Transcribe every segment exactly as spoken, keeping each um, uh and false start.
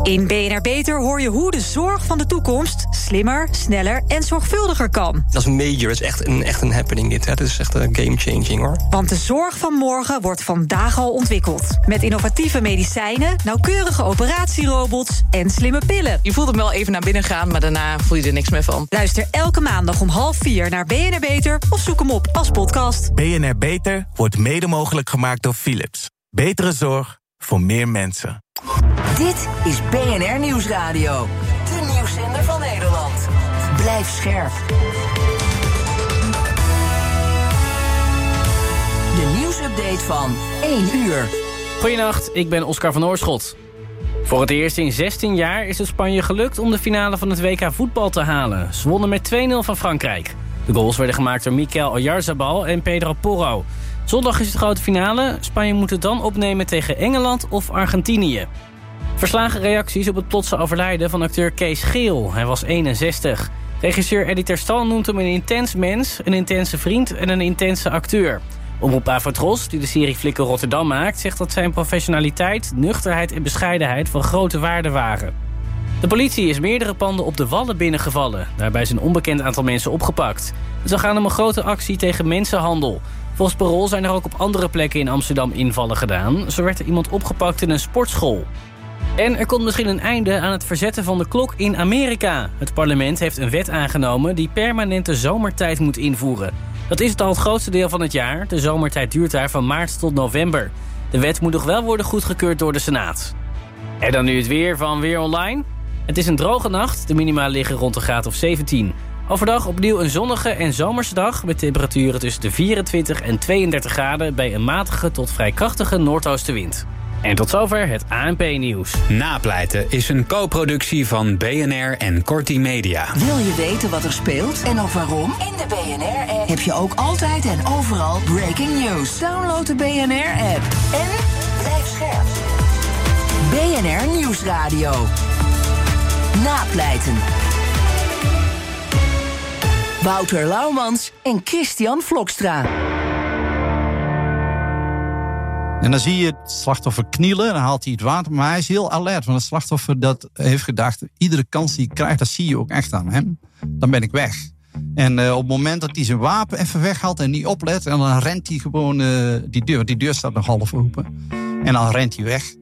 In B N R Beter hoor je hoe de zorg van de toekomst slimmer, sneller en zorgvuldiger kan. Dat is major, dat is echt een, echt een happening dit. Hè. Dat is echt een game-changing, hoor. Want de zorg van morgen wordt vandaag al ontwikkeld. Met innovatieve medicijnen, nauwkeurige operatierobots en slimme pillen. Je voelt hem wel even naar binnen gaan, maar daarna voel je er niks meer van. Luister elke maandag om half vier naar B N R Beter of zoek hem op als podcast. B N R Beter wordt mede mogelijk gemaakt door Philips. Betere zorg voor meer mensen. Dit is B N R Nieuwsradio. De nieuwszender van Nederland. Blijf scherp. De nieuwsupdate van één uur. Goedenacht, ik ben Oscar van Oorschot. Voor het eerst in zestien jaar is het Spanje gelukt om de finale van het W K voetbal te halen. Ze wonnen met twee nul van Frankrijk. De goals werden gemaakt door Mikel Oyarzabal en Pedro Porro. Zondag is de grote finale. Spanje moet het dan opnemen tegen Engeland of Argentinië. Verslagen reacties op het plotse overlijden van acteur Kees Geel. Hij was eenenzestig. Regisseur Eddie Terstal noemt hem een intens mens, een intense vriend en een intense acteur. Omroep Avatros, die de serie Flikken Rotterdam maakt, zegt dat zijn professionaliteit, nuchterheid en bescheidenheid van grote waarde waren. De politie is meerdere panden op de Wallen binnengevallen. Daarbij is een onbekend aantal mensen opgepakt. Het zal gaan om een grote actie tegen mensenhandel. Volgens Parool zijn er ook op andere plekken in Amsterdam invallen gedaan. Zo werd er iemand opgepakt in een sportschool. En er komt misschien een einde aan het verzetten van de klok in Amerika. Het parlement heeft een wet aangenomen die permanente zomertijd moet invoeren. Dat is het al het grootste deel van het jaar. De zomertijd duurt daar van maart tot november. De wet moet nog wel worden goedgekeurd door de Senaat. En dan nu het weer van Weer Online. Het is een droge nacht. De minima liggen rond de graad of zeventien. Overdag opnieuw een zonnige en zomerse dag met temperaturen tussen de vierentwintig en tweeëndertig graden bij een matige tot vrij krachtige noordoostenwind. En tot zover het A N P-nieuws. Napleiten is een co-productie van B N R en Corti Media. Wil je weten wat er speelt en ook waarom? In de B N R-app heb je ook altijd en overal breaking news. Download de B N R-app en blijf scherp. B N R Nieuwsradio. Napleiten. Wouter Laumans en Christian Vlokstra. En dan zie je het slachtoffer knielen, dan haalt hij het water. Maar hij is heel alert, want het slachtoffer dat heeft gedacht, iedere kans die hij krijgt, dat zie je ook echt aan hem. Dan ben ik weg. En uh, op het moment dat hij zijn wapen even weghaalt en niet oplet, en dan rent hij gewoon uh, die deur, want die deur staat nog half open. En dan rent hij weg.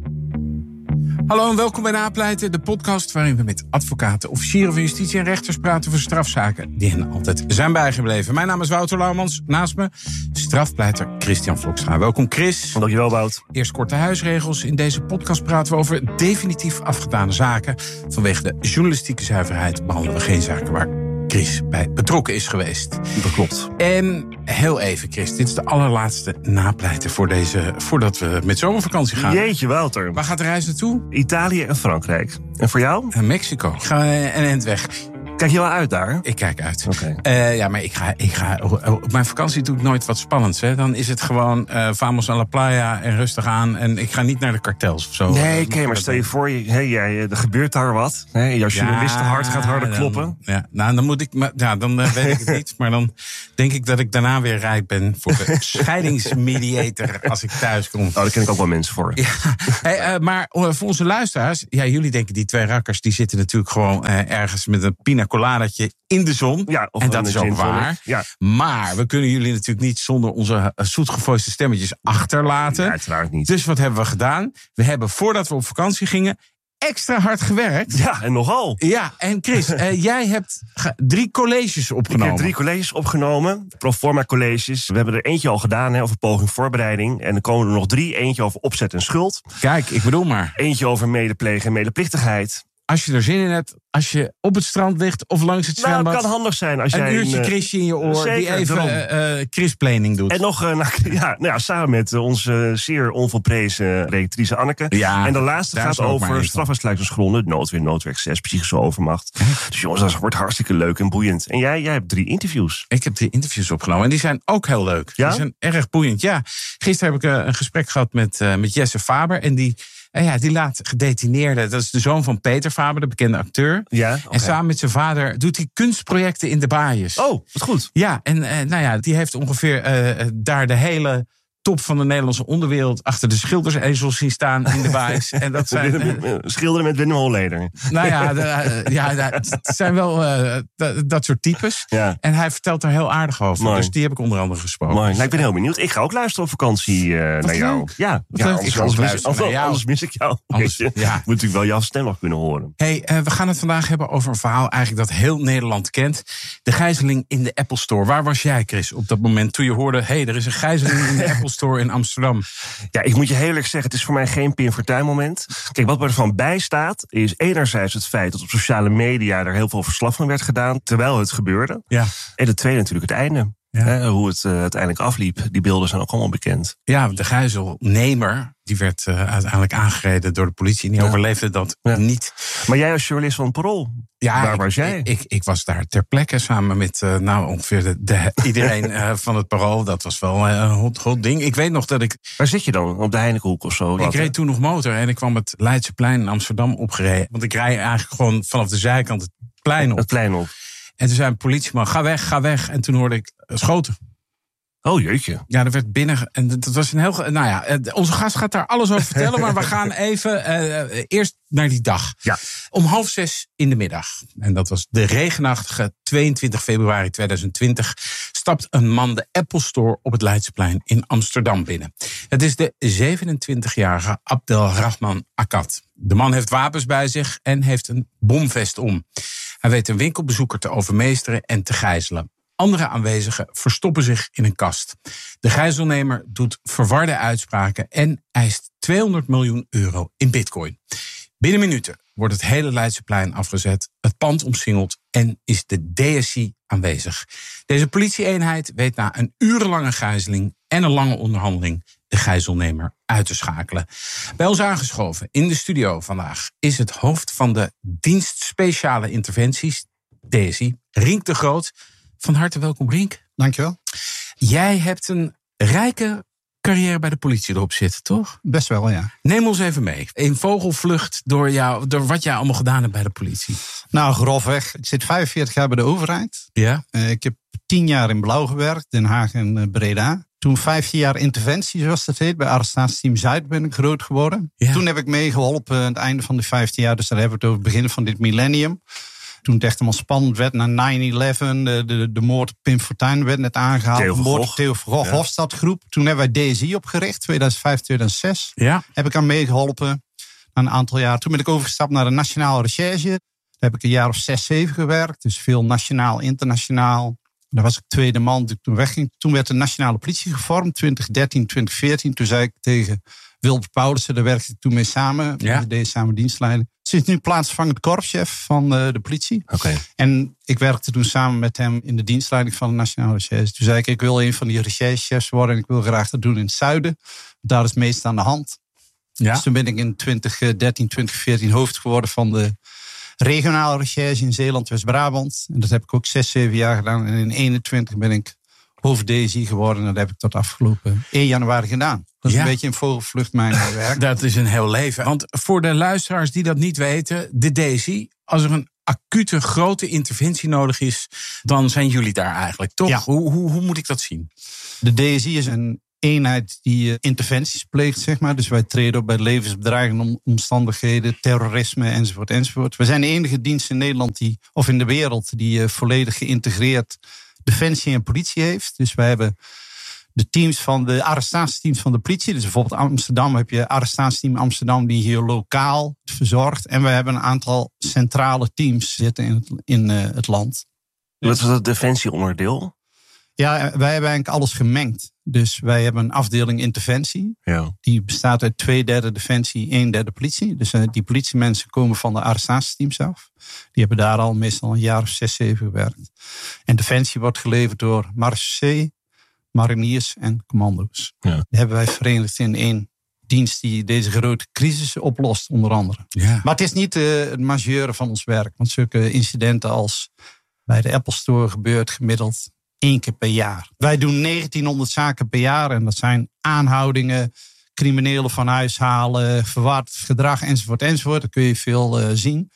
Hallo en welkom bij Napleiten, de podcast waarin we met advocaten, officieren van justitie en rechters praten over strafzaken die hen altijd zijn bijgebleven. Mijn naam is Wouter Laumans, naast me strafpleiter Christian Vlokstra. Welkom Chris. Dankjewel Wout. Eerst korte huisregels. In deze podcast praten we over definitief afgedane zaken. Vanwege de journalistieke zuiverheid behandelen we geen zaken waar Chris bij betrokken is geweest. Dat klopt. En heel even, Chris, dit is de allerlaatste napleiten voor deze, voordat we met zomervakantie gaan. Jeetje, Wouter. Waar gaat de reis naartoe? Italië en Frankrijk. En voor jou? En Mexico. Ik ga een eind weg. Kijk je wel uit daar? Ik kijk uit. Okay. Uh, ja, maar ik ga, ik ga, op mijn vakantie doe ik nooit wat spannends. Hè. Dan is het gewoon uh, vamos a la playa en rustig aan. En ik ga niet naar de kartels of zo. Nee, oké, okay, maar stel je voor, je, hey, jij, er gebeurt daar wat. Hè, jouw journalistenhart ja, gaat harder dan, kloppen. Ja, nou, dan moet ik, maar, ja, dan uh, weet ik het niet. Maar dan denk ik dat ik daarna weer rijp ben voor de scheidingsmediator als ik thuis kom. Oh, daar ken ik ook wel mensen voor. Ja, hey, uh, maar uh, voor onze luisteraars, ja, jullie denken die twee rakkers die zitten natuurlijk gewoon uh, ergens met een pina coladatje in de zon. Ja, en dat is ook waar. Ja. Maar we kunnen jullie natuurlijk niet zonder onze uh, zoetgevoiste stemmetjes achterlaten. Ja, uiteraard niet. Dus wat hebben we gedaan? We hebben voordat we op vakantie gingen extra hard gewerkt. Ja, en nogal. Ja, en Chris, uh, jij hebt drie colleges opgenomen. Ik heb drie colleges opgenomen. Proforma colleges. We hebben er eentje al gedaan hè, over poging voorbereiding. En er komen er nog drie. Eentje over opzet en schuld. Kijk, ik bedoel maar. Eentje over medeplegen en medeplichtigheid. Als je er zin in hebt, als je op het strand ligt of langs het zwembad. Nou, het kan handig zijn als een jij uurtje een Chrisje in je oor zeker, die even uh, Chris-planning doet. En nog uh, nou, ja, nou ja, samen met uh, onze zeer onvolprezen redactrice Anneke. Ja, en de laatste gaat over strafuitsluitingsgronden, noodweer, noodwerk zes, psychische overmacht. Dus jongens, dat wordt hartstikke leuk en boeiend. En jij, jij hebt drie interviews. Ik heb drie interviews opgenomen en die zijn ook heel leuk. Ja? Die zijn erg boeiend. Ja, gisteren heb ik uh, een gesprek gehad met, uh, met Jesse Faber en die... En ja, die laat gedetineerde, dat is de zoon van Peter Faber, de bekende acteur. Ja, okay. En samen met zijn vader doet hij kunstprojecten in de Baaiers. Oh, wat goed. Ja, en uh, nou ja, die heeft ongeveer uh, daar de hele top van de Nederlandse onderwereld achter de schildersezels zien staan in de baais. En dat zijn uh, schilderen met Willem Holleder. Nou ja, de, uh, ja het zijn wel uh, dat, dat soort types. Ja. En hij vertelt er heel aardig over. Mooi. Dus die heb ik onder andere gesproken. Mooi. Nou, ik ben heel benieuwd. Ik ga ook luisteren op vakantie uh, naar jou. Leuk. Ja, ja leuk. anders, ik anders, mis, anders, jou. anders mis ik jou. Anders, je ja. moet natuurlijk wel jouw stem nog kunnen horen. Hey, uh, we gaan het vandaag hebben over een verhaal eigenlijk dat heel Nederland kent. De gijzeling in de Apple Store. Waar was jij, Chris, op dat moment toen je hoorde... hé, hey, er is een gijzeling in de Apple Store in Amsterdam? Ja, ik moet je heel eerlijk zeggen, het is voor mij geen Pim Fortuyn moment. Kijk, wat er van bij staat, is enerzijds het feit dat op sociale media er heel veel verslag van werd gedaan, terwijl het gebeurde. Ja. En het tweede natuurlijk het einde. Ja. Hè, hoe het uh, uiteindelijk afliep. Die beelden zijn ook allemaal bekend. Ja, de gijzelnemer, die werd uh, uiteindelijk aangereden door de politie. En die ja. overleefde dat ja. niet. Maar jij als journalist van het Parool, ja, waar ik, was jij? Ik, ik, ik was daar ter plekke samen met uh, nou, ongeveer de, de, iedereen uh, van het Parool. Dat was wel een hot, hot ding. Ik weet nog dat ik... Waar zit je dan? Op de Heinekenhoek of zo? Ik reed toen nog motor en ik kwam het Leidseplein in Amsterdam opgereden. Want ik rij eigenlijk gewoon vanaf de zijkant het plein op. Het plein op. En toen zei een politieman, ga weg, ga weg. En toen hoorde ik schoten. Oh jeetje. Ja, er werd binnen... En dat was een heel... Nou ja, onze gast gaat daar alles over vertellen. Maar we gaan even uh, eerst naar die dag. Ja. Om half zes in de middag. En dat was de regenachtige tweeëntwintig februari tweeduizend twintig... stapt een man de Apple Store op het Leidseplein in Amsterdam binnen. Het is de zevenentwintigjarige Abdelrahman Akkad. De man heeft wapens bij zich en heeft een bomvest om. Hij weet een winkelbezoeker te overmeesteren en te gijzelen. Andere aanwezigen verstoppen zich in een kast. De gijzelnemer doet verwarde uitspraken en eist tweehonderd miljoen euro in bitcoin. Binnen minuten wordt het hele Leidseplein afgezet, het pand omsingeld en is de D S I aanwezig. Deze politieeenheid weet na een urenlange gijzeling en een lange onderhandeling de gijzelnemer uit te schakelen. Bij ons aangeschoven in de studio vandaag is het hoofd van de dienst speciale interventies, D S I, Rink de Groot. Van harte welkom, Rink. Dankjewel. Jij hebt een rijke carrière bij de politie erop zitten, toch? Best wel, ja. Neem ons even mee. In vogelvlucht door, jou, door wat jij allemaal gedaan hebt bij de politie. Nou, grofweg. Ik zit vijfenveertig jaar bij de overheid. Ja. Uh, ik heb tien jaar in Blauw gewerkt, Den Haag en uh, Breda. Toen vijftien jaar interventie, zoals dat heet. Bij arrestatieteam Zuid ben ik groot geworden. Ja. Toen heb ik meegeholpen aan het einde van de vijftien jaar. Dus daar hebben we het over het begin van dit millennium. Toen het echt helemaal spannend werd na nine eleven. De, de, de moord op Pim Fortuyn werd net aangehaald. Theo de moord Gogh. op Theo van Gogh, Ja. Hofstadgroep. Toen hebben wij D S I opgericht, tweeduizend vijf, tweeduizend zes. Ja. Heb ik aan meegeholpen na een aantal jaar. Toen ben ik overgestapt naar de Nationale Recherche. Daar heb ik een jaar of zes, zeven gewerkt. Dus veel nationaal, internationaal. Daar was ik tweede man toen ik toen wegging. Toen werd de Nationale Politie gevormd, twintig dertien, twintig veertien. Toen zei ik tegen Wilbert Paulussen, daar werkte ik toen mee samen. Ja. We deden samen dienstleiding. Sinds nu plaatsvervangend korpschef van uh, de politie. Okay. En ik werkte toen samen met hem in de dienstleiding van de Nationale Recherche. Toen zei ik, ik wil een van die recherchechefs worden. En ik wil graag dat doen in het zuiden. Daar is het meest aan de hand. Ja. Dus toen ben ik in twintig dertien, twintig veertien hoofd geworden van de regionale recherche in Zeeland, West-Brabant. En dat heb ik ook zes, zeven jaar gedaan. En in eenentwintig ben ik hoofd D S I geworden. En dat heb ik tot afgelopen één januari gedaan. Dat is Ja. een beetje in vogelvlucht mijn werk. Dat is een heel leven. Want voor de luisteraars die dat niet weten, de D S I, als er een acute grote interventie nodig is, dan zijn jullie daar eigenlijk, toch? Ja. Hoe, hoe, hoe moet ik dat zien? De D S I is een eenheid die uh, interventies pleegt, zeg maar. Dus wij treden op bij levensbedreigende omstandigheden, terrorisme enzovoort enzovoort. We zijn de enige dienst in Nederland die, of in de wereld die uh, volledig geïntegreerd defensie en politie heeft. Dus wij hebben de teams van de arrestatieteams van de politie. Dus bijvoorbeeld Amsterdam heb je arrestatieteam Amsterdam die hier lokaal verzorgt. En we hebben een aantal centrale teams zitten in het, in, uh, het land. Wat was dat defensieonderdeel? Ja, wij hebben eigenlijk alles gemengd. Dus wij hebben een afdeling interventie. Ja. Die bestaat uit twee derde defensie, een derde politie. Dus uh, die politiemensen komen van de arrestatieteams af. Die hebben daar al meestal een jaar of zes, zeven gewerkt. En defensie wordt geleverd door marechaussee, mariniers en commando's. Ja. Die hebben wij verenigd in één dienst die deze grote crisis oplost, onder andere. Ja. Maar het is niet uh, het majeure van ons werk. Want zulke incidenten als bij de Apple Store gebeurt gemiddeld één keer per jaar. Wij doen negentienhonderd zaken per jaar. En dat zijn aanhoudingen, criminelen van huis halen, verward gedrag enzovoort enzovoort. Daar kun je veel uh, zien.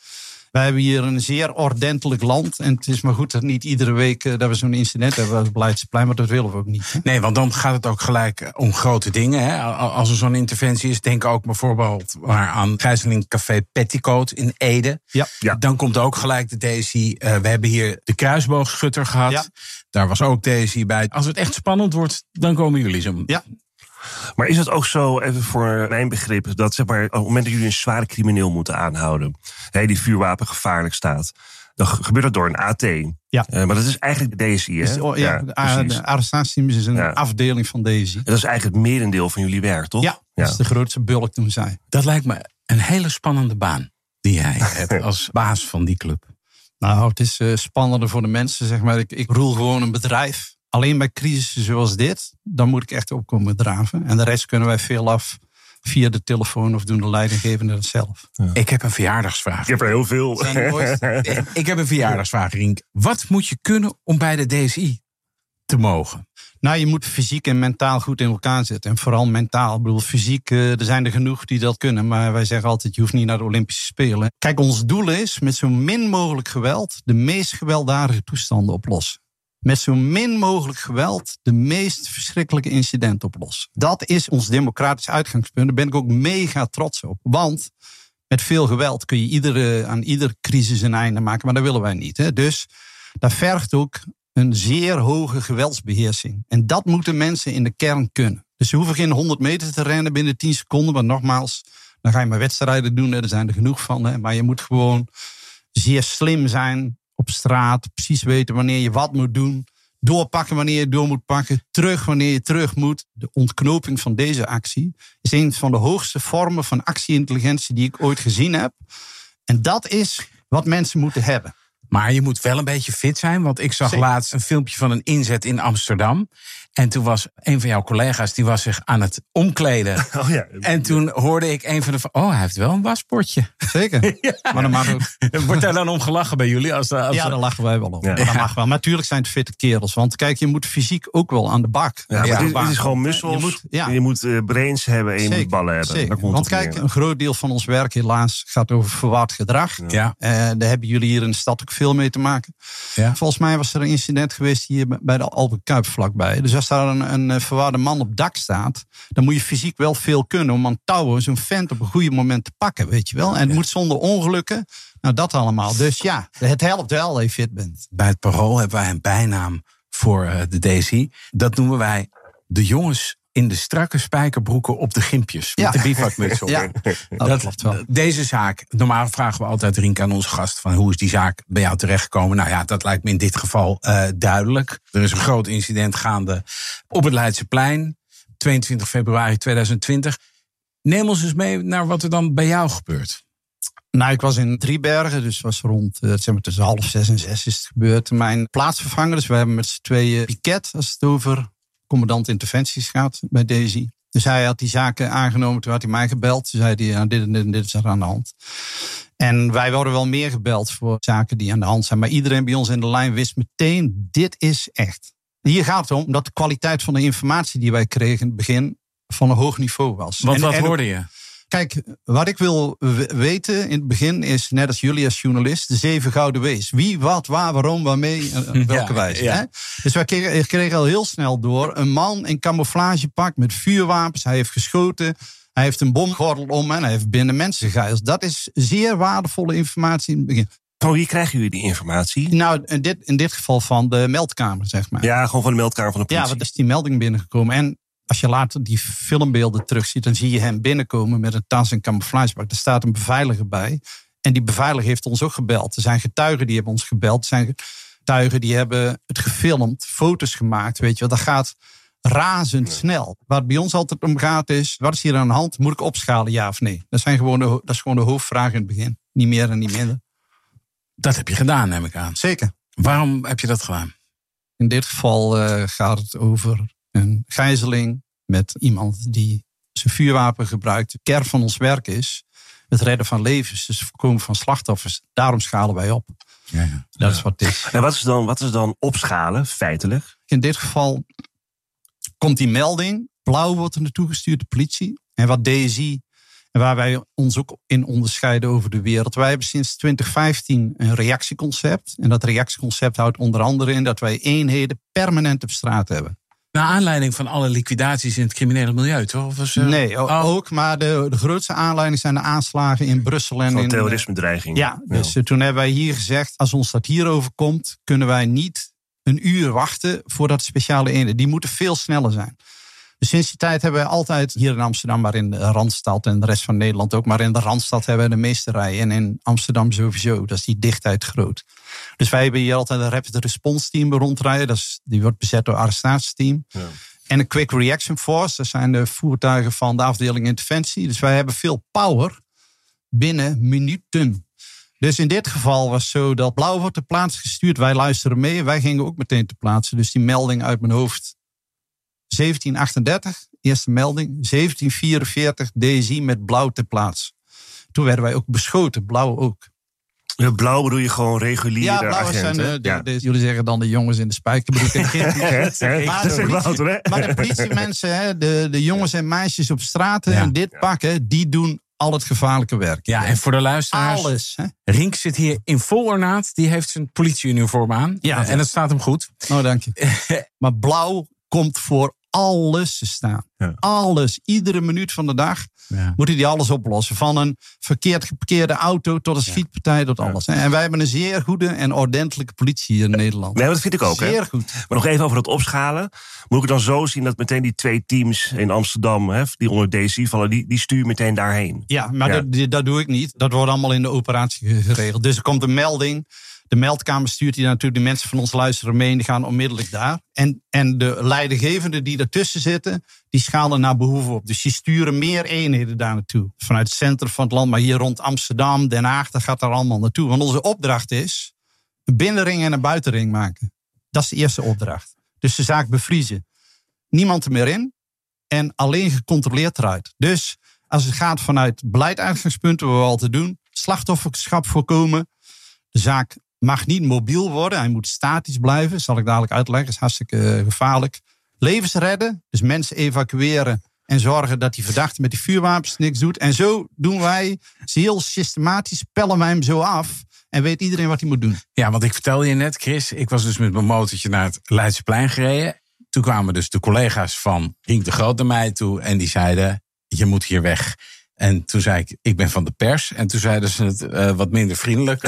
Wij hebben hier een zeer ordentelijk land. En het is maar goed dat niet iedere week uh, dat we zo'n incident hebben op Leidseplein. Maar dat willen we ook niet. Hè? Nee, want dan gaat het ook gelijk om grote dingen. Hè? Als er zo'n interventie is, denk ook bijvoorbeeld maar aan Gijzeling Café Petticoat in Ede. Ja. Ja. Dan komt ook gelijk de D S I. Uh, we hebben hier de kruisboogschutter gehad. Ja. Daar was ook D S I bij. Als het echt spannend wordt, dan komen jullie zo. Ja. Maar is het ook zo, even voor mijn begrip, dat zeg maar, op het moment dat jullie een zware crimineel moeten aanhouden, hè, die vuurwapen gevaarlijk staat, dan gebeurt dat door een A T. Ja. Uh, maar dat is eigenlijk de D S I, hè? Dus, oh, ja, ja, de arrestatieteam is een ja. afdeling van D S I. En dat is eigenlijk het merendeel van jullie werk, toch? Ja, dat ja. is de grootste bulk toen zij. Dat lijkt me een hele spannende baan die jij hebt als baas van die club. Nou, het is uh, spannender voor de mensen, zeg maar. Ik, ik roel gewoon een bedrijf. Alleen bij crisissen zoals dit, dan moet ik echt op komen draven. En de rest kunnen wij veel af via de telefoon of doen de leidinggevende dat zelf. Ja. Ik heb een verjaardagsvraag. Ik heb er heel veel. Ik heb een verjaardagsvraag, Rienk. Wat moet je kunnen om bij de D S I te mogen? Nou, je moet fysiek en mentaal goed in elkaar zitten. En vooral mentaal. Ik bedoel, fysiek, uh, er zijn er genoeg die dat kunnen. Maar wij zeggen altijd, je hoeft niet naar de Olympische Spelen. Kijk, ons doel is met zo min mogelijk geweld de meest gewelddadige toestanden oplossen. Met zo min mogelijk geweld de meest verschrikkelijke incidenten oplossen. Dat is ons democratisch uitgangspunt. Daar ben ik ook mega trots op. Want met veel geweld kun je iedere, aan iedere crisis een einde maken. Maar dat willen wij niet. Hè? Dus dat vergt ook een zeer hoge geweldsbeheersing. En dat moeten mensen in de kern kunnen. Dus ze hoeven geen honderd meter te rennen binnen tien seconden. Want nogmaals, dan ga je maar wedstrijden doen. Hè? Er zijn er genoeg van. Hè? Maar je moet gewoon zeer slim zijn op straat, precies weten wanneer je wat moet doen, doorpakken wanneer je door moet pakken, terug wanneer je terug moet. De ontknoping van deze actie is een van de hoogste vormen van actie-intelligentie die ik ooit gezien heb. En dat is wat mensen moeten hebben. Maar je moet wel een beetje fit zijn, want ik zag Zeker. laatst een filmpje van een inzet in Amsterdam. En toen was een van jouw collega's, die was zich aan het omkleden. Oh ja. En toen hoorde ik een van de... Oh, hij heeft wel een waspotje. Zeker. Ja. Maar dan mag ook. Wordt daar dan om gelachen bij jullie? Als, als ja, daar lachen wij wel om. Ja. Dat mag wel. Maar natuurlijk zijn het fitte kerels. Want kijk, je moet fysiek ook wel aan de bak. Ja, ja. maar dit, dit is gewoon mussels. Je moet, ja. je moet uh, brains hebben en je Zeker. moet ballen hebben. Zeker. Want kijk, een groot deel van ons werk helaas gaat over verwaard gedrag. Ja. Uh, daar hebben jullie hier in de stad ook veel mee te maken. Ja. Volgens mij was er een incident geweest hier bij de Albert Kuip vlakbij. Dus als daar een, een verwaarde man op dak staat, dan moet je fysiek wel veel kunnen om aan touwen zo'n vent op een goede moment te pakken, weet je wel. En het ja. moet zonder ongelukken. Nou, dat allemaal. Dus ja, het helpt wel dat je fit bent. Bij het Parool hebben wij een bijnaam voor uh, de D S I. Dat noemen wij de jongens in de strakke spijkerbroeken op de gimpjes. Met ja. de bivakmuts op. Ja. Dat, dat klopt wel. Deze zaak, normaal vragen we altijd Rienk aan onze gast van hoe is die zaak bij jou terechtgekomen? Nou ja, dat lijkt me in dit geval uh, duidelijk. Er is een groot incident gaande op het Leidseplein. tweeëntwintig februari tweeduizend twintig. Neem ons eens mee naar wat er dan bij jou gebeurt. Nou, ik was in Driebergen, dus het was rond zeg maar, tussen half zes en zes is het gebeurd. Mijn plaatsvervanger, dus we hebben met z'n tweeën piket als het over commandant interventies gaat bij D S I. Dus hij had die zaken aangenomen, toen had hij mij gebeld. Toen zei hij, nou, dit en dit en dit is er aan de hand. En wij worden wel meer gebeld voor zaken die aan de hand zijn. Maar iedereen bij ons in de lijn wist meteen, dit is echt. Hier gaat het om dat de kwaliteit van de informatie die wij kregen in het begin van een hoog niveau was. Want en, wat en, hoorde je? Kijk, wat ik wil weten in het begin is, net als jullie als journalist, de zeven gouden W's. Wie, wat, waar, waarom, waarmee, en welke ja, wijze. Ja. Hè? Dus wij kregen, kregen al heel snel door een man in camouflagepak met vuurwapens. Hij heeft geschoten, hij heeft een bomgordel om en hij heeft binnen mensen gegijzeld. Dat is zeer waardevolle informatie in het begin. Van wie krijgen jullie die informatie? Nou, in dit, in dit geval van de meldkamer, zeg maar. Ja, gewoon van de meldkamer van de politie. Ja, want is die melding binnengekomen. En als je later die filmbeelden terugziet, dan zie je hem binnenkomen met een tas en camouflagepak. Er staat een beveiliger bij. En die beveiliger heeft ons ook gebeld. Er zijn getuigen die hebben ons gebeld. Er zijn getuigen die hebben het gefilmd, foto's gemaakt. Weet je wel, dat gaat razendsnel. Waar het bij ons altijd om gaat is, wat is hier aan de hand? Moet ik opschalen, ja of nee? Dat, zijn gewoon de, dat is gewoon de hoofdvraag in het begin. Niet meer en niet minder. Dat heb je gedaan, neem ik aan. Zeker. Waarom heb je dat gedaan? In dit geval uh, gaat het over een gijzeling met iemand die zijn vuurwapen gebruikt. De kern van ons werk is het redden van levens, dus het voorkomen van slachtoffers. Daarom schalen wij op. Ja, ja. Dat is wat het is. En wat is dan, wat is dan opschalen, feitelijk? In dit geval komt die melding. Blauw wordt er naartoe gestuurd, de politie. En wat D S I En waar wij ons ook in onderscheiden over de wereld. Wij hebben sinds twintig vijftien een reactieconcept. En dat reactieconcept houdt onder andere in dat wij eenheden permanent op straat hebben. Naar aanleiding van alle liquidaties in het criminele milieu, toch? Of was, uh... Nee, oh. ook. Maar de, de grootste aanleiding zijn de aanslagen in Brussel. En van in terrorisme-dreiging. Ja, dus ja. Toen hebben wij hier gezegd, als ons dat hier overkomt, kunnen wij niet een uur wachten voordat speciale eenheden. Die moeten veel sneller zijn. Dus sinds die tijd hebben wij altijd, hier in Amsterdam, maar in de Randstad en de rest van Nederland ook, maar in de Randstad hebben we de meeste rijen. En in Amsterdam sowieso, dat is die dichtheid groot. Dus wij hebben hier altijd een rapid response team rondrijden. Dat is, die wordt bezet door arrestatieteam. Ja. En een quick reaction force, dat zijn de voertuigen van de afdeling interventie. Dus wij hebben veel power binnen minuten. Dus in dit geval was het zo dat Blauw wordt ter plaatse gestuurd. Wij luisteren mee, wij gingen ook meteen ter plaatse. Dus die melding uit mijn hoofd. zeventien achtendertig, eerste melding. zeventien vierenveertig, D S I met Blauw ter plaatse. Toen werden wij ook beschoten, Blauw ook. De Blauw bedoel je gewoon reguliere ja, blauwe agenten? Zijn, uh, de, ja. de, jullie zeggen dan de jongens in de spijkerbroek. En de maar, de politie, maar de politiemensen, hè, de, de jongens en meisjes op straten ja. en dit ja. pakken, die doen al het gevaarlijke werk. Ja, en voor de luisteraars, alles. Hè? Rink zit hier in vol ornaat. Die heeft zijn politieuniform aan. Ja, en dat staat hem goed. Oh, dank je. Maar Blauw komt voor alles te staan. Ja. Alles. Iedere minuut van de dag ja. moet hij alles oplossen. Van een verkeerd geparkeerde auto tot een schietpartij tot alles. Ja. En wij hebben een zeer goede en ordentelijke politie hier in ja. Nederland. Nee, dat vind ik ook. Zeer hè? goed. Maar nog even over het opschalen. Moet ik het dan zo zien dat meteen die twee teams in Amsterdam, hè, die onder D C I vallen, die, die stuur je meteen daarheen? Ja, maar ja. Dat, dat doe ik niet. Dat wordt allemaal in de operatie geregeld. Dus er komt een melding. De meldkamer stuurt die natuurlijk, de mensen van ons luisteren mee en die gaan onmiddellijk daar. En, en de leidinggevenden die ertussen zitten, die schalen naar behoeve op. Dus die sturen meer eenheden daar naartoe. Vanuit het centrum van het land, maar hier rond Amsterdam, Den Haag, dat gaat daar allemaal naartoe. Want onze opdracht is een binnenring en een buitenring maken. Dat is de eerste opdracht. Dus de zaak bevriezen. Niemand er meer in en alleen gecontroleerd eruit. Dus als het gaat vanuit beleiduitgangspunten, wat we al te doen, slachtofferschap voorkomen, de zaak mag niet mobiel worden. Hij moet statisch blijven. Zal ik dadelijk uitleggen. Dat is hartstikke gevaarlijk. Levens redden. Dus mensen evacueren. En zorgen dat die verdachte met die vuurwapens niks doet. En zo doen wij. Heel systematisch pellen wij hem zo af. En weet iedereen wat hij moet doen. Ja, want ik vertelde je net, Chris. Ik was dus met mijn motortje naar het Leidseplein gereden. Toen kwamen dus de collega's van Rink de Groot naar mij toe. En die zeiden, je moet hier weg. En toen zei ik, ik ben van de pers. En toen zeiden ze het uh, wat minder vriendelijk.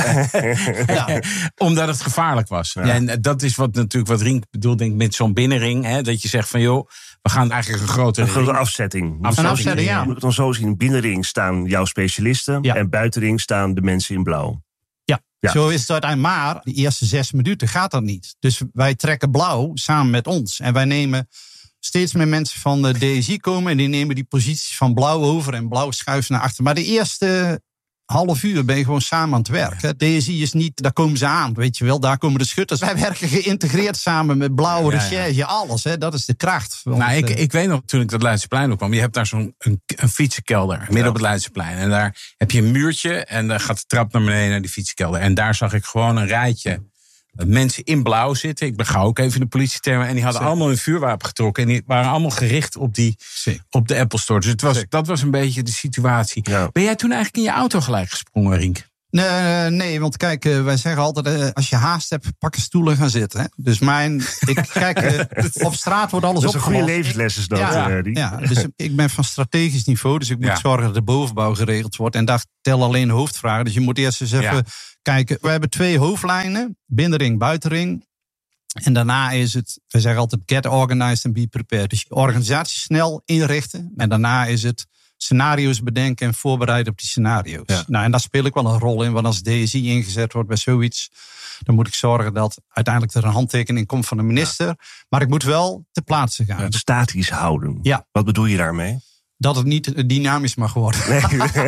ja. Omdat het gevaarlijk was. Ja. Ja, en dat is wat natuurlijk wat Rink bedoelt, denk ik, met zo'n binnenring. Hè, dat je zegt van, joh, we gaan eigenlijk een grote... Een grote afzetting. Een afzetting, ja. Moet ik het dan zo zien, binnenring staan jouw specialisten. Ja. En buitenring staan de mensen in blauw. Ja, ja. Zo is het uiteindelijk. Maar de eerste zes minuten gaat dat niet. Dus wij trekken Blauw samen met ons. En wij nemen... steeds meer mensen van de D S I komen en die nemen die posities van Blauw over en Blauw schuift naar achter. Maar de eerste half uur ben je gewoon samen aan het werk. Hè. D S I is niet, daar komen ze aan, weet je wel, daar komen de schutters. Wij werken geïntegreerd samen met Blauw, recherche, ja, ja. alles. Hè. Dat is de kracht. Want, nou, ik, ik weet nog, toen ik dat Leidseplein opkwam, je hebt daar zo'n een, een fietsenkelder midden ja. op het Leidseplein. En daar heb je een muurtje en daar gaat de trap naar beneden naar die fietsenkelder. En daar zag ik gewoon een rijtje mensen in blauw zitten. Ik ga ook even in de politietermen. En die hadden Zeker. allemaal een vuurwapen getrokken. En die waren allemaal gericht op, die, op de Apple Store. Dus het was, dat was een beetje de situatie. Ja. Ben jij toen eigenlijk in je auto gelijk gesprongen, Rink? Nee, nee, want kijk, wij zeggen altijd, als je haast hebt, pak een stoel en gaan zitten. Hè? Dus mijn, ik kijk, op straat wordt alles opgelost. Dat is een goede levensles is dat. Ja, uh, die. ja, dus ik ben van strategisch niveau, dus ik moet ja. zorgen dat de bovenbouw geregeld wordt. En daar tellen alleen hoofdvragen. Dus je moet eerst eens even ja. kijken. We hebben twee hoofdlijnen, binnenring, buitenring. En daarna is het, we zeggen altijd, get organized and be prepared. Dus je organisatie snel inrichten. En daarna is het scenario's bedenken en voorbereiden op die scenario's. Ja. Nou, en daar speel ik wel een rol in. Want als D S I ingezet wordt bij zoiets, dan moet ik zorgen dat uiteindelijk er een handtekening komt van de minister. Ja. Maar ik moet wel ter plaatse gaan. Ja, statisch houden. Ja. Wat bedoel je daarmee? Dat het niet dynamisch mag worden. Nee,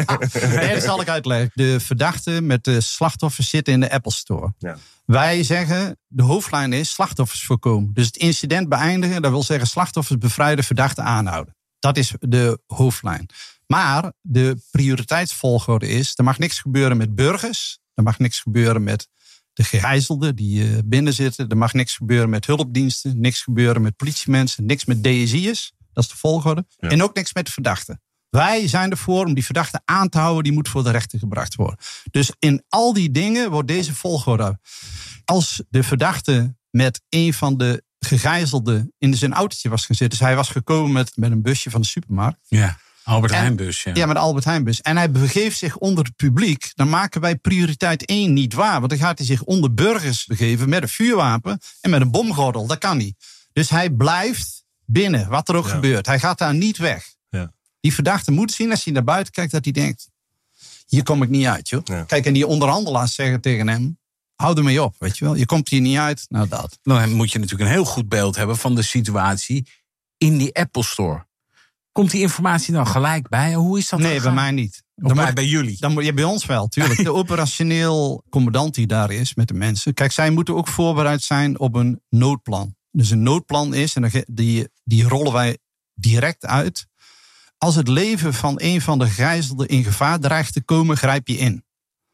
nee dat zal ik uitleggen. De verdachten met de slachtoffers zitten in de Apple Store. Ja. Wij zeggen, de hoofdlijn is slachtoffers voorkomen. Dus het incident beëindigen, dat wil zeggen slachtoffers bevrijden, verdachten aanhouden. Dat is de hoofdlijn. Maar de prioriteitsvolgorde is, er mag niks gebeuren met burgers. Er mag niks gebeuren met de gegijzelden die binnen zitten. Er mag niks gebeuren met hulpdiensten. Niks gebeuren met politiemensen. Niks met D S I'ers. Dat is de volgorde. Ja. En ook niks met de verdachten. Wij zijn ervoor om die verdachte aan te houden. Die moet voor de rechter gebracht worden. Dus in al die dingen wordt deze volgorde. Als de verdachte met een van de gegijzelden in zijn autootje was gaan zitten. Dus hij was gekomen met, met een busje van de supermarkt. Ja, Albert Heijnbus. Ja. ja, met de Albert Heijnbus. En hij begeeft zich onder het publiek. Dan maken wij prioriteit één niet waar. Want dan gaat hij zich onder burgers begeven met een vuurwapen en met een bomgordel. Dat kan niet. Dus hij blijft binnen, wat er ook ja. gebeurt. Hij gaat daar niet weg. Ja. Die verdachte moet zien, als hij naar buiten kijkt, dat hij denkt, hier kom ik niet uit, joh. Ja. Kijk, en die onderhandelaars zeggen tegen hem, hou er mee op, weet je wel. Je komt hier niet uit, nou dat. Dan moet je natuurlijk een heel goed beeld hebben van de situatie in die Apple Store. Komt die informatie dan gelijk bij? Hoe is dat? Nee, bij mij niet. Dan bij, moet, bij jullie? Dan moet je bij ons wel, tuurlijk. De operationeel commandant die daar is met de mensen. Kijk, zij moeten ook voorbereid zijn op een noodplan. Dus een noodplan is, en die, die rollen wij direct uit. Als het leven van een van de gegijzelden in gevaar dreigt te komen, grijp je in.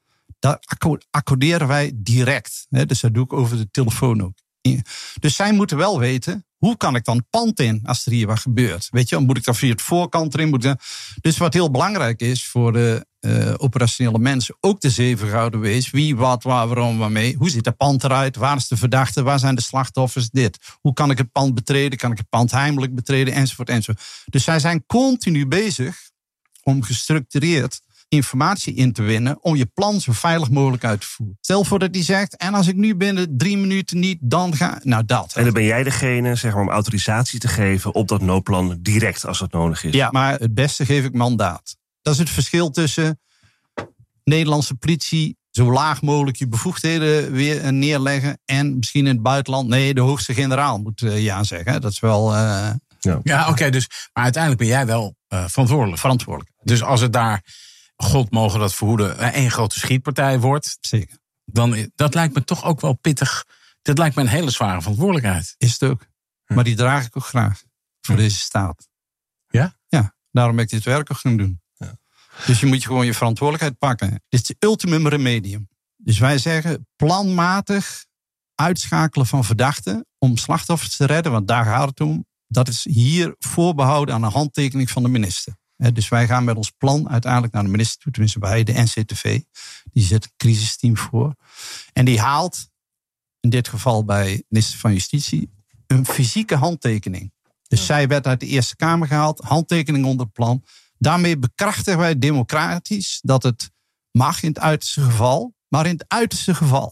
Dat accorderen wij direct. Dus dat doe ik over de telefoon ook. Dus zij moeten wel weten, hoe kan ik dan het pand in als er hier wat gebeurt? Weet je, moet ik dan via het voorkant erin? Moet ik... Dus wat heel belangrijk is voor de uh, operationele mensen, ook de zeven gouden wees. Wie, wat, waar, waarom, waarmee. Hoe ziet het pand eruit? Waar is de verdachte? Waar zijn de slachtoffers? Dit. Hoe kan ik het pand betreden? Kan ik het pand heimelijk betreden? Enzovoort, enzovoort. Dus zij zijn continu bezig om gestructureerd informatie in te winnen om je plan zo veilig mogelijk uit te voeren. Stel voor dat hij zegt, en als ik nu binnen drie minuten niet, dan ga... Nou, dat. En dan ben jij degene, zeg maar, om autorisatie te geven op dat noodplan direct als dat nodig is. Ja, maar het beste geef ik mandaat. Dat is het verschil tussen Nederlandse politie zo laag mogelijk je bevoegdheden weer neerleggen en misschien in het buitenland, nee, de hoogste generaal moet uh, ja zeggen. Dat is wel... Uh, ja, ja oké, okay, dus maar uiteindelijk ben jij wel uh, verantwoordelijk. Verantwoordelijk. Dus als het daar, God mogen dat verhoeden, één grote schietpartij wordt, zeker. Dan dat lijkt me toch ook wel pittig. Dat lijkt me een hele zware verantwoordelijkheid. Is het ook. Hm. Maar die draag ik ook graag voor hm. deze staat. Ja? Ja, daarom ben ik dit werk ook gaan doen. Ja. Dus je moet je gewoon je verantwoordelijkheid pakken. Dit is het ultimum remedium. Dus wij zeggen planmatig uitschakelen van verdachten om slachtoffers te redden, want daar gaat het om. Dat is hier voorbehouden aan een handtekening van de minister. Dus wij gaan met ons plan uiteindelijk naar de minister toe, tenminste bij de N C T V. Die zet een crisisteam voor. En die haalt, in dit geval bij de minister van Justitie, een fysieke handtekening. Dus ja. zij werd uit de Eerste Kamer gehaald, handtekening onder het plan. Daarmee bekrachtigen wij democratisch dat het mag in het uiterste geval, maar in het uiterste geval.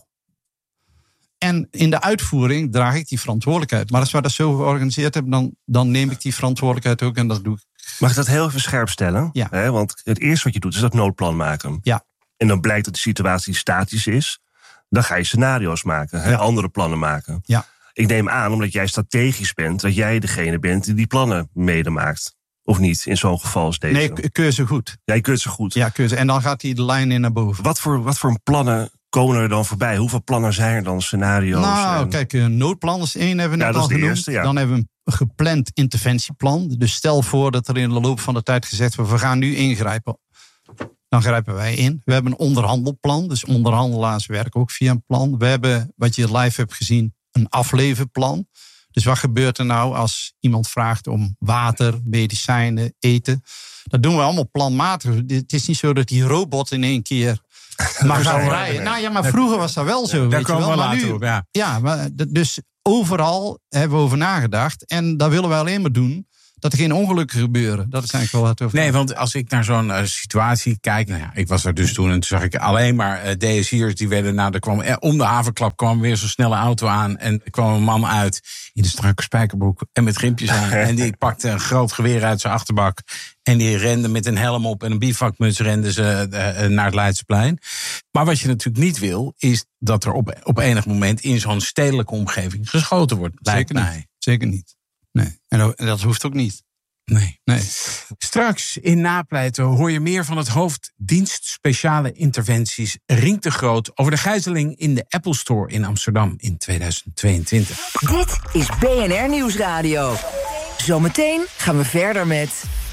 En in de uitvoering draag ik die verantwoordelijkheid. Maar als we dat zo georganiseerd hebben, dan, dan neem ik die verantwoordelijkheid ook en dat doe ik. Mag ik dat heel even scherp stellen? Ja. He, want het eerste wat je doet is dat noodplan maken. Ja. En dan blijkt dat de situatie statisch is. Dan ga je scenario's maken, he, ja. andere plannen maken. Ja. Ik neem aan, omdat jij strategisch bent, dat jij degene bent die die plannen mede maakt. Of niet, in zo'n geval als deze? Nee, ik keur ze goed. Jij keurt ze goed? Ja, keur ze. En dan gaat hij de lijn in naar boven. Wat voor, wat voor plannen komen er dan voorbij? Hoeveel plannen zijn er dan, scenario's? Nou, en... kijk, een noodplan is één, hebben we net ja, al genoemd. Eerste, ja. Dan hebben we een gepland interventieplan. Dus stel voor dat er in de loop van de tijd gezegd wordt, we gaan nu ingrijpen. Dan grijpen wij in. We hebben een onderhandelplan. Dus onderhandelaars werken ook via een plan. We hebben, wat je live hebt gezien, een afleverplan. Dus wat gebeurt er nou als iemand vraagt om water, medicijnen, eten? Dat doen we allemaal planmatig. Het is niet zo dat die robot in één keer mag gaan rijden. Nou ja, maar vroeger was dat wel zo. Daar weet komen je wel. we Maar later nu, op, ja. Ja, maar dus overal hebben we over nagedacht. En daar willen we alleen maar doen dat er geen ongelukken gebeuren. Dat is eigenlijk wel het over. Nee, want als ik naar zo'n uh, situatie kijk, nou ja, ik was er dus toen en toen zag ik alleen maar uh, D S I'ers die werden, nou, er kwam eh, om de havenklap kwam weer zo'n snelle auto aan en er kwam een man uit in de strakke spijkerbroek en met rimpjes aan en die pakte een groot geweer uit zijn achterbak en die rende met een helm op en een bivakmuts renden ze uh, naar het Leidseplein. Maar wat je natuurlijk niet wil, is dat er op, op enig moment in zo'n stedelijke omgeving geschoten wordt. Zeker niet. Mij. Zeker niet. Nee, en dat hoeft ook niet. Nee. nee. Straks in Napleiten hoor je meer van het hoofd dienst speciale interventies Rink de Groot over de gijzeling in de Apple Store in Amsterdam in tweeduizend tweeëntwintig. Dit is B N R Nieuwsradio. Zometeen gaan we verder met